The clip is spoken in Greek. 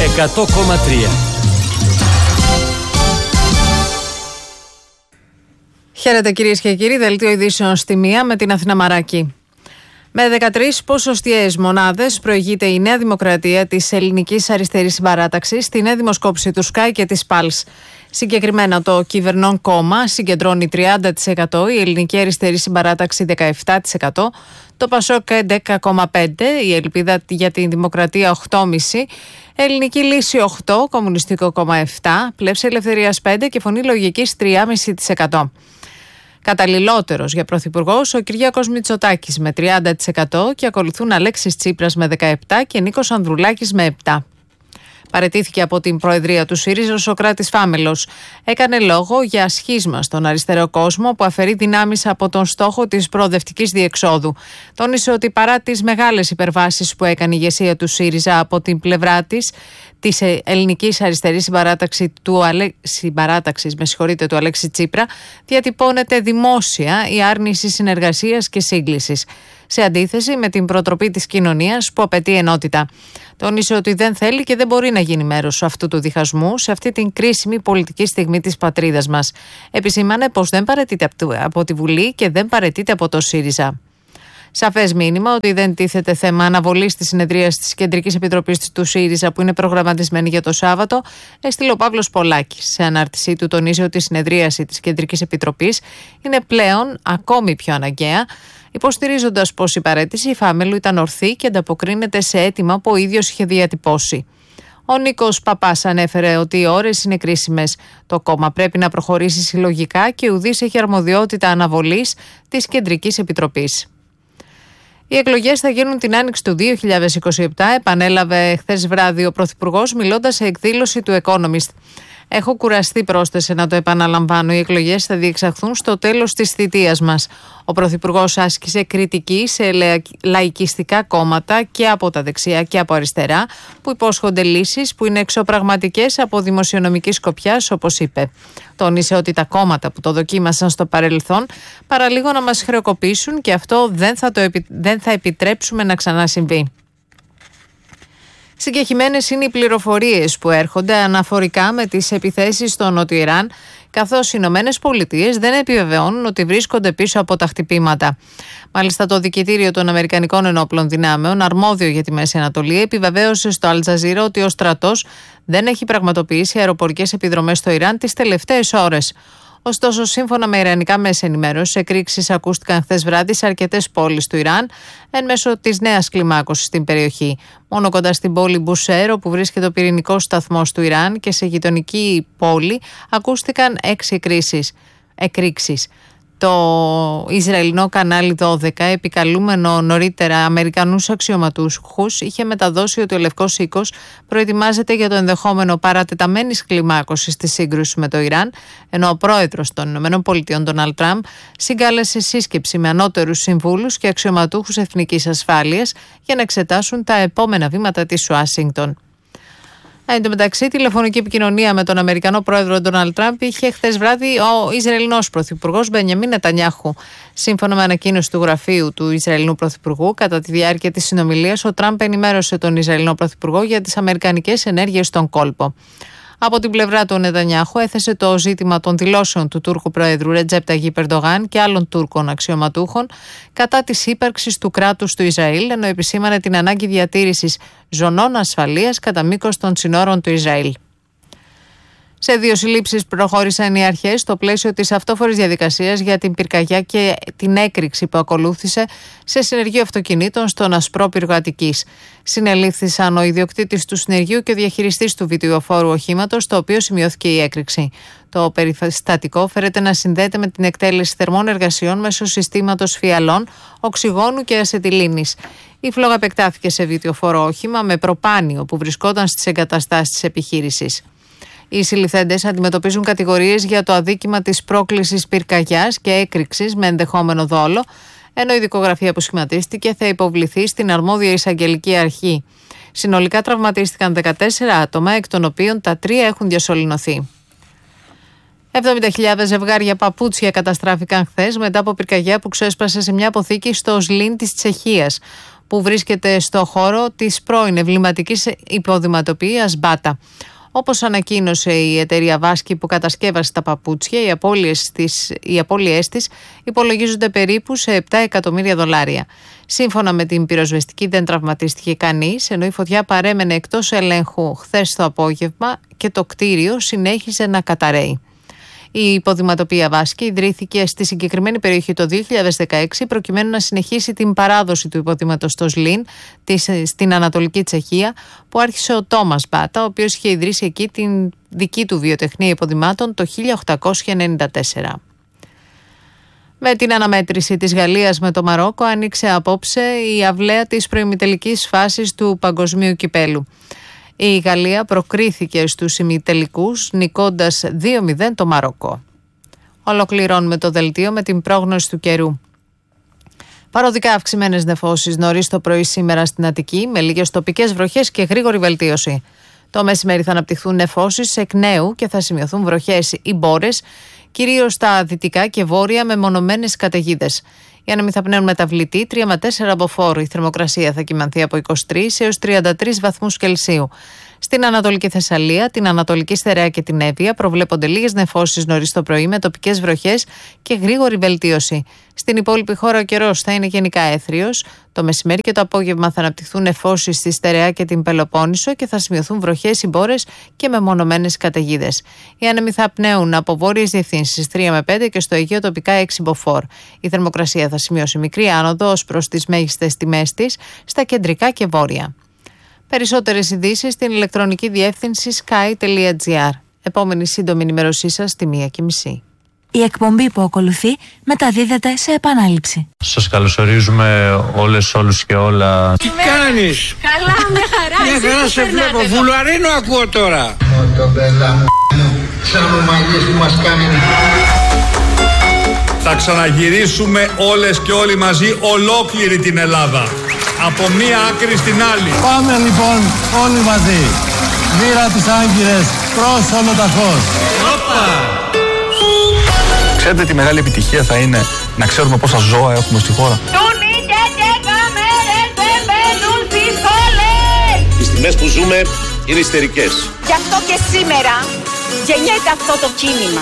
100,3. Χαίρετε κυρίες και κύριοι, δελτίο ειδήσεων στη μία με την Αθηνά Μαράκη. Με 13 ποσοστιαίες μονάδες προηγείται η Νέα Δημοκρατία της Ελληνικής Αριστερής Συμπαράταξης στη νέα δημοσκόπηση του Sky και της Pulse. Συγκεκριμένα το κυβερνών κόμμα συγκεντρώνει 30%, η Ελληνική Αριστερή Συμπαράταξη 17%, το Πασόκ 10,5%, η Ελπίδα για τη Δημοκρατία 8,5%, Ελληνική Λύση 8%, Κομμουνιστικό Κόμμα 7%, Πλεύση Ελευθερίας 5% και Φωνή Λογικής 3,5%. Καταλληλότερος για πρωθυπουργός ο Κυριάκος Μητσοτάκης με 30% και ακολουθούν Αλέξης Τσίπρας με 17% και Νίκος Ανδρουλάκης με 7%. Παραιτήθηκε από την Προεδρία του ΣΥΡΙΖΑ ο Σωκράτης Φάμελος. Έκανε λόγο για σχίσμα στον αριστερό κόσμο που αφαιρεί δυνάμεις από τον στόχο της προοδευτικής διεξόδου. Τόνισε ότι παρά τις μεγάλες υπερβάσεις που έκανε η ηγεσία του ΣΥΡΙΖΑ από την πλευρά της Ελληνικής Αριστερής Συμπαράταξης του Αλέξη Τσίπρα, διατυπώνεται δημόσια η άρνηση συνεργασίας και σύγκλησης, σε αντίθεση με την προτροπή της κοινωνίας που απαιτεί ενότητα. Τόνισε ότι δεν θέλει και δεν μπορεί να γίνει μέρος αυτού του διχασμού σε αυτή την κρίσιμη πολιτική στιγμή της πατρίδας μας. Επισήμανε πως δεν παραιτείται από τη Βουλή και δεν παραιτείται από το ΣΥΡΙΖΑ. Σαφές μήνυμα ότι δεν τίθεται θέμα αναβολής της συνεδρίας της Κεντρικής Επιτροπής του ΣΥΡΙΖΑ που είναι προγραμματισμένη για το Σάββατο, έστειλε ο Παύλος Πολάκης. Σε ανάρτησή του τονίζει ότι η συνεδρίαση της Κεντρικής Επιτροπής είναι πλέον ακόμη πιο αναγκαία, υποστηρίζοντας πως η παραίτηση Φάμελου ήταν ορθή και ανταποκρίνεται σε αίτημα που ο ίδιος είχε διατυπώσει. Ο Νίκος Παπάς ανέφερε ότι οι ώρες είναι κρίσιμες. Το κόμμα πρέπει να προχωρήσει συλλογικά και ουδής έχει αρμοδιότητα αναβολής της Κεντρικής Επιτροπής. Οι εκλογές θα γίνουν την άνοιξη του 2027, επανέλαβε χθες βράδυ ο Πρωθυπουργός μιλώντας σε εκδήλωση του Economist. Έχω κουραστεί, πρόσθεσε, να το επαναλαμβάνω. Οι εκλογές θα διεξαχθούν στο τέλος της θητείας μας. Ο Πρωθυπουργός άσκησε κριτική σε λαϊκιστικά κόμματα και από τα δεξιά και από αριστερά, που υπόσχονται λύσεις που είναι εξωπραγματικές από δημοσιονομική σκοπιάς, όπως είπε. Τόνισε ότι τα κόμματα που το δοκίμασαν στο παρελθόν παραλίγο να μας χρεοκοπήσουν και αυτό δεν θα επιτρέψουμε να ξανασυμβεί. Συγκεκριμένες είναι οι πληροφορίες που έρχονται αναφορικά με τις επιθέσεις στο Νότιο Ιράν, καθώς οι Ηνωμένες Πολιτείες δεν επιβεβαιώνουν ότι βρίσκονται πίσω από τα χτυπήματα. Μάλιστα, το Δικητήριο των Αμερικανικών Ενόπλων Δυνάμεων, αρμόδιο για τη Μέση Ανατολή, επιβεβαίωσε στο Αλτζαζίρα ότι ο στρατός δεν έχει πραγματοποιήσει αεροπορικές επιδρομές στο Ιράν τις τελευταίες ώρες. Ωστόσο, σύμφωνα με ιρανικά μέσα ενημέρωσης, εκρήξεις ακούστηκαν χθες βράδυ σε αρκετές πόλεις του Ιράν, εν μέσω της νέας κλιμάκωσης στην περιοχή. Μόνο κοντά στην πόλη Μπουσέρ, όπου βρίσκεται ο πυρηνικός σταθμός του Ιράν, και σε γειτονική πόλη ακούστηκαν 6 εκρήξεις. Το Ισραηλινό κανάλι 12, επικαλούμενο νωρίτερα Αμερικανούς αξιωματούχους, είχε μεταδώσει ότι ο Λευκός Οίκος προετοιμάζεται για το ενδεχόμενο παρατεταμένης κλιμάκωσης της σύγκρουσης με το Ιράν, ενώ ο πρόεδρος των ΗΠΑ, Ντόναλντ Τραμπ, συγκάλεσε σύσκεψη με ανώτερους συμβούλους και αξιωματούχους εθνικής ασφάλειας για να εξετάσουν τα επόμενα βήματα της Ουάσιγκτον. Εν τω μεταξύ, τηλεφωνική επικοινωνία με τον Αμερικανό πρόεδρο Ντόναλντ Τραμπ είχε χθες βράδυ ο Ισραηλινός πρωθυπουργός Μπενιαμίν Νετανιάχου. Σύμφωνα με ανακοίνωση του γραφείου του Ισραηλινού πρωθυπουργού, κατά τη διάρκεια της συνομιλίας, ο Τραμπ ενημέρωσε τον Ισραηλινό πρωθυπουργό για τις αμερικανικές ενέργειες στον κόλπο. Από την πλευρά του, ο Νετανιάχου έθεσε το ζήτημα των δηλώσεων του Τούρκου Προέδρου Ρετζέπ Ταγίπ Ερντογάν και άλλων Τούρκων αξιωματούχων κατά της ύπαρξης του κράτους του Ισραήλ, ενώ επισήμανε την ανάγκη διατήρησης ζωνών ασφαλείας κατά μήκος των συνόρων του Ισραήλ. Σε 2 συλλήψεις προχώρησαν οι αρχές στο πλαίσιο της αυτόφορης διαδικασίας για την πυρκαγιά και την έκρηξη που ακολούθησε σε συνεργείο αυτοκινήτων στον Ασπρόπυργο Αττικής. Συνελήφθησαν ο ιδιοκτήτης του συνεργείου και ο διαχειριστής του βιτιοφόρου οχήματος, στο οποίο σημειώθηκε η έκρηξη. Το περιστατικό φέρεται να συνδέεται με την εκτέλεση θερμών εργασιών μέσω συστήματος φιαλών, οξυγόνου και ασετιλίνης. Η φλόγα επεκτάθηκε σε βιτιοφόρο όχημα με προπάνιο που βρισκόταν στις εγκαταστάσεις της επιχείρησης. Οι συλληφθέντες αντιμετωπίζουν κατηγορίες για το αδίκημα της πρόκλησης πυρκαγιάς και έκρηξης με ενδεχόμενο δόλο, ενώ η δικογραφία που σχηματίστηκε θα υποβληθεί στην αρμόδια εισαγγελική αρχή. Συνολικά τραυματίστηκαν 14 άτομα, εκ των οποίων τα 3 έχουν διασωληνωθεί. 70.000 ζευγάρια παπούτσια καταστράφηκαν χθες μετά από πυρκαγιά που ξέσπασε σε μια αποθήκη στο Ζλίν της Τσεχίας. που βρίσκεται στο χώρο της πρώην εμβληματικής υποδηματοποιίας Μπάτα. Όπως ανακοίνωσε η εταιρεία Βάσκη που κατασκεύασε τα παπούτσια, οι απώλειές της υπολογίζονται περίπου σε $7 εκατομμύρια. Σύμφωνα με την πυροσβεστική δεν τραυματίστηκε κανείς, ενώ η φωτιά παρέμενε εκτός ελέγχου χθες το απόγευμα και το κτίριο συνέχιζε να καταραίει. Η υποδηματοποιία Βάσκη ιδρύθηκε στη συγκεκριμένη περιοχή το 2016 προκειμένου να συνεχίσει την παράδοση του υποδήματος στο Σλίν στην Ανατολική Τσεχία που άρχισε ο Τόμας Μπάτα, ο οποίος είχε ιδρύσει εκεί την δική του βιοτεχνία υποδημάτων το 1894. Με την αναμέτρηση της Γαλλίας με το Μαρόκο άνοιξε απόψε η αυλαία της προημιτελικής φάσης του Παγκοσμίου Κυπέλου. Η Γαλλία προκρίθηκε στους ημιτελικούς νικώντας 2-0 το Μαρόκο. Ολοκληρώνουμε το δελτίο με την πρόγνωση του καιρού. Παροδικά αυξημένες νεφώσεις νωρίς το πρωί σήμερα στην Αττική, με λίγες τοπικές βροχές και γρήγορη βελτίωση. Το μεσημέρι θα αναπτυχθούν νεφώσεις εκ νέου και θα σημειωθούν βροχές ή μπόρες, κυρίως στα δυτικά και βόρεια με μονομένες καταιγίδες. Οι άνεμοι θα πνέουν μεταβλητή 3 με 4 από φόρου. Η θερμοκρασία θα κυμανθεί από 23 έως 33 βαθμούς Κελσίου. Στην Ανατολική Θεσσαλία, την Ανατολική Στερεά και την Εύβοια προβλέπονται λίγες νεφώσεις νωρίς το πρωί με τοπικές βροχές και γρήγορη βελτίωση. Στην υπόλοιπη χώρα ο καιρός θα είναι γενικά έθριος. Το μεσημέρι και το απόγευμα θα αναπτυχθούν νεφώσεις στη Στερεά και την Πελοπόννησο και θα σημειωθούν βροχές ή μπόρες και μεμονωμένες καταιγίδες. Οι άνεμοι θα πνέουν από βόρειες διευθύνσεις 3 με 5 και στο Αιγαίο τοπικά 6 μποφόρ. Η θερμοκρασία θα σημειώσει μικρή άνοδο ως προς τις μέγιστες τιμές της στα κεντρικά και βόρεια. Περισσότερες ειδήσεις στην ηλεκτρονική διεύθυνση sky.gr. Επόμενη σύντομη ενημέρωσή σας στη 1:30. Η εκπομπή που ακολουθεί μεταδίδεται σε επανάληψη. Σας καλωσορίζουμε όλους και όλα. Τι κάνεις? Καλά, μια χαρά. Μια χαρά σε βλέπω. Βουλαρίνο ακούω τώρα. Μοτομπέλα μου, σαν ο μαγείς που μας κάνει. Θα ξαναγυρίσουμε όλες και όλοι μαζί ολόκληρη την Ελλάδα. Από μία άκρη στην άλλη. Πάμε λοιπόν όλοι μαζί. Μοίρα τις Άγκυρες προς Ολοταχώς. Ξέρετε τι μεγάλη επιτυχία θα είναι να ξέρουμε πόσα ζώα έχουμε στη χώρα. Οι στιγμές που ζούμε είναι ιστερικές. Γι' αυτό και σήμερα γεννιέται αυτό το κίνημα.